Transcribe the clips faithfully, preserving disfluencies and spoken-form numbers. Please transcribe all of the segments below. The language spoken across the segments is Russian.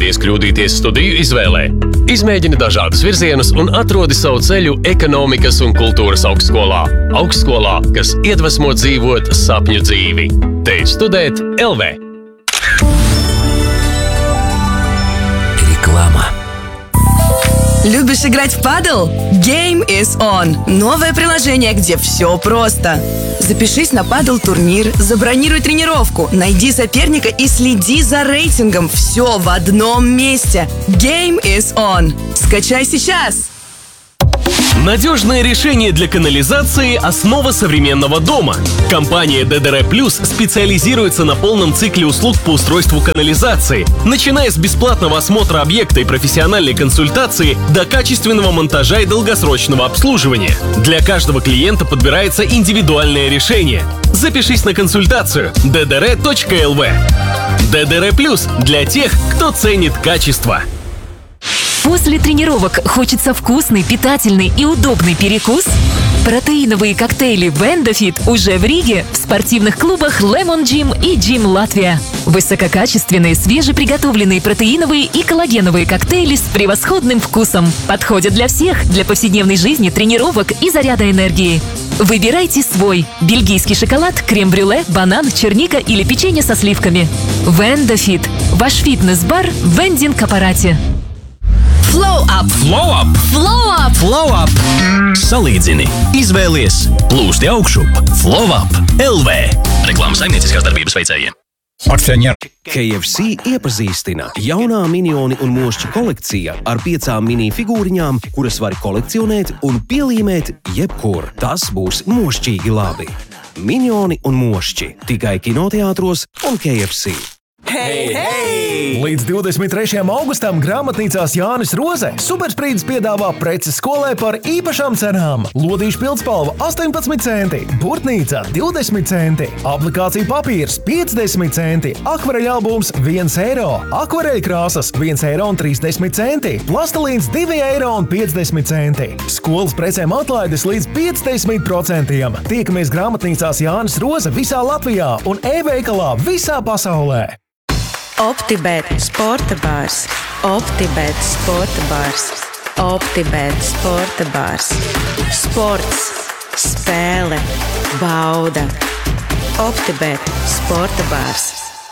baidies kļūdīties studiju izvēlē? Izmēģini dažādus virzienus un atrodi savu ceļu ekonomikas un kultūras augstskolā. Augstskolā, kas iedvesmo dzīvot sapņu dzīvi. Te ir Studēt L V. Реклама. Любишь играть в падл? Game is on! Новое приложение, где все просто. Запишись на падл-турнир, забронируй тренировку, найди соперника и следи за рейтингом. Все в одном месте. Game is on! Скачай сейчас! Надежное решение для канализации – основа современного дома. Компания ди ди эр Plus специализируется на полном цикле услуг по устройству канализации, начиная с бесплатного осмотра объекта и профессиональной консультации до качественного монтажа и долгосрочного обслуживания. Для каждого клиента подбирается индивидуальное решение. Запишись на консультацию ди ди эр точка эл ви. ди ди эр Plus для тех, кто ценит качество. После тренировок хочется вкусный, питательный и удобный перекус? Протеиновые коктейли Wendafit уже в Риге в спортивных клубах Lemon Gym и Gym Латвия. Высококачественные, свежеприготовленные протеиновые и коллагеновые коктейли с превосходным вкусом. Подходят для всех, для повседневной жизни, тренировок и заряда энергии. Выбирайте свой. Бельгийский шоколад, крем-брюле, банан, черника или печенье со сливками. Wendafit. Ваш фитнес-бар в вендинг-аппарате. Flow up! Flow up! Flow up! Flow up! Salīdzini, izvēlies, plūsti augšup. Flow up! L V. Reklāmas saimnieciskās darbības veicējiem. K F C iepazīstina jaunā minioni un mošķi kolekcija ar piecām mini figūriņām, kuras var kolekcionēt un pielīmēt jebkur. Tas būs mošķīgi labi. Minioni un mošķi tikai kinoteātros un K F C. Hei, hei! Līdz divdesmit trešajam augustam grāmatnīcās Jānis Roze Supersprīdis piedāvā preces skolai par īpašām cenām. Lodīšu pildspalva astoņpadsmit centi, burtnīca divdesmit centi, aplikācija papīrs piecdesmit centi, akvareļa albums viens eiro, akvareļa krāsas viens eiro un trīsdesmit centi, plastelīns divi eiro un piecdesmit centi. Skolas precēm atlaides līdz piecdesmit procentiem. Tiekamies grāmatnīcās Jānis Roze visā Latvijā un e-veikalā visā pasaulē. Optibet sporta bārs, Optibet sporta bārs, Optibet sporta bārs. Sports, spēle, bauda. Optibet sporta bārs.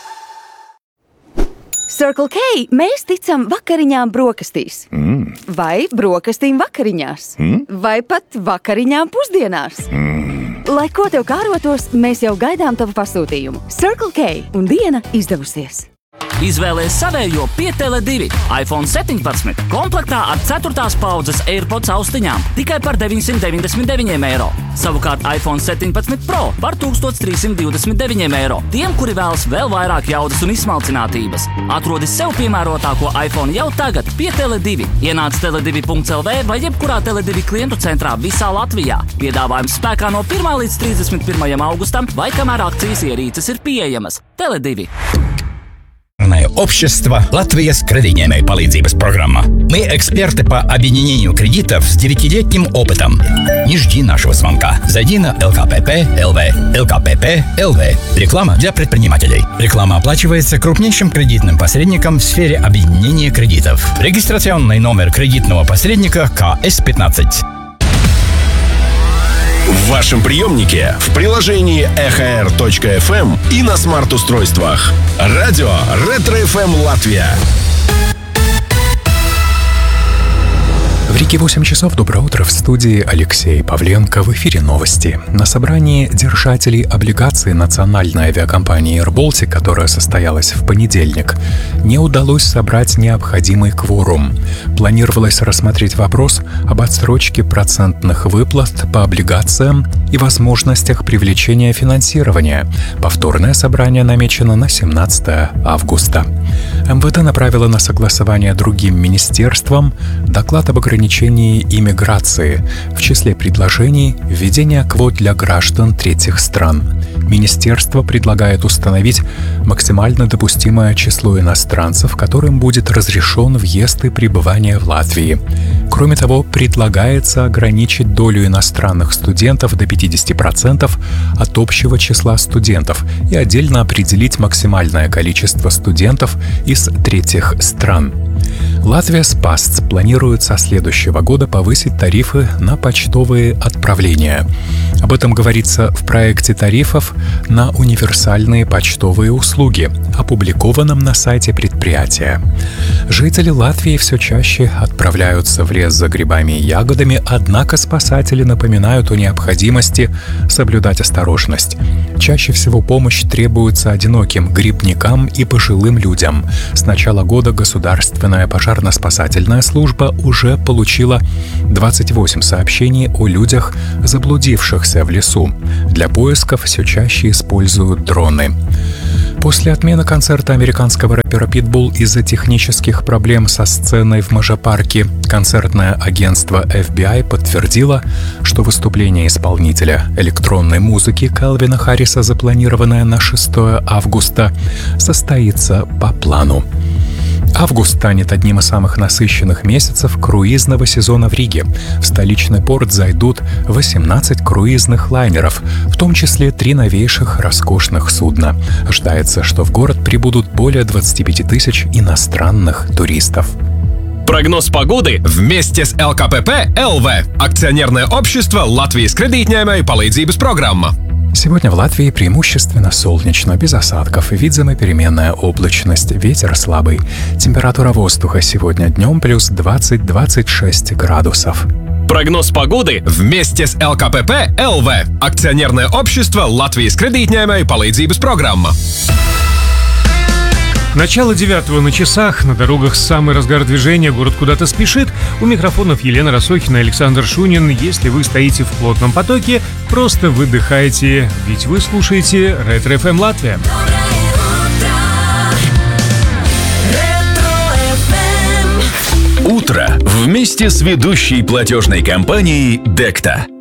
Circle K mēs ticam vakariņām brokastīs. Mm. Vai brokastīm vakariņās. Mm. Vai pat vakariņām pusdienās. Mm. Lai ko tev kārotos, mēs jau gaidām tavu pasūtījumu. Circle K un diena izdevusies. Izvēlēs savējo pie Tele divi. iPhone septiņpadsmit komplektā ar ceturtās paudzes AirPods austiņām tikai par deviņsimt deviņdesmit deviņiem eiro. Savukārt iPhone septiņpadsmit Pro par tūkstoš trīs simt divdesmit deviņiem eiro. Tiem, kuri vēlas vēl vairāk jaudas un izsmalcinātības. Atrodi sev piemērotāko iPhone jau tagad pie Tele divi. Ienāc tele divi punkts el vē vai jebkurā Tele divi klientu centrā visā Latvijā. Piedāvājums spēkā no pirmā līdz trīsdesmit pirmajam augustam vai kamēr akcijas ierīces ir pieejamas. Tele divi. Общество Латвийс кредитной палидзибас программа. Мы эксперты по объединению кредитов с девятилетним опытом. Не жди нашего звонка. Зайди на эл ка пэ пэ точка эл ви. эл ка пэ пэ точка эл ви. Реклама для предпринимателей. Реклама оплачивается крупнейшим кредитным посредником в сфере объединения кредитов. Регистрационный номер кредитного посредника ка эс пятнадцать. В вашем приемнике, в приложении эхо эр точка эф эм и на смарт-устройствах. Радио Ретро эф эм Латвия. В Риге восемь часов. Доброе утро. В студии Алексей Павленко. В эфире новости. На собрании держателей облигаций национальной авиакомпании Air Baltic, которое состоялось в понедельник, не удалось собрать необходимый кворум. Планировалось рассмотреть вопрос об отсрочке процентных выплат по облигациям и возможностях привлечения финансирования. Повторное собрание намечено на семнадцатое августа. эм вэ дэ направило на согласование другим министерствам доклад об ограничении ограничении иммиграции. В числе предложений – введение квот для граждан третьих стран. Министерство предлагает установить максимально допустимое число иностранцев, которым будет разрешен въезд и пребывание в Латвии. Кроме того, предлагается ограничить долю иностранных студентов до пятьдесят процентов от общего числа студентов и отдельно определить максимальное количество студентов из третьих стран. Латвия Спастс планирует со следующего года повысить тарифы на почтовые отправления. Об этом говорится в проекте тарифов на универсальные почтовые услуги, опубликованном на сайте предприятия. Жители Латвии все чаще отправляются в лес за грибами и ягодами, однако спасатели напоминают о необходимости соблюдать осторожность. Чаще всего помощь требуется одиноким грибникам и пожилым людям. С начала года Государственная пожарно-спасательная служба уже получила двадцать восемь сообщений о людях, заблудившихся в лесу. Для поисков все чаще используют дроны. После отмены концерта американского рэпера Pitbull из-за технических проблем со сценой в Можапарке, концертное агентство эф би ай подтвердило, что выступление исполнителя электронной музыки Калвина Харриса, запланированное на шестое августа, состоится по плану. Август станет одним из самых насыщенных месяцев круизного сезона в Риге. В столичный порт зайдут восемнадцать круизных лайнеров, в том числе три новейших роскошных судна. Ожидается, что в город прибудут более двадцать пять тысяч иностранных туристов. Прогноз погоды вместе с эл ка пэ пэ эл вэ. Акционерное общество Латвijas kredītņēmēju palīdzības programma. Сегодня в Латвии преимущественно солнечно, без осадков, видимая переменная облачность, ветер слабый. Температура воздуха сегодня днем плюс двадцать-двадцать шесть градусов. Прогноз погоды вместе с эл ка пэ пэ эл вэ. Акционерное общество Латвijas kredītņēmēju palīdzības programma. Начало девятого на часах, на дорогах самый разгар движения, город куда-то спешит. У микрофонов Елена Росохина и Александр Шунин. Если вы стоите в плотном потоке, просто выдыхайте, ведь вы слушаете Ретро эф эм Латвия. Утро вместе с ведущей платежной компанией Декта.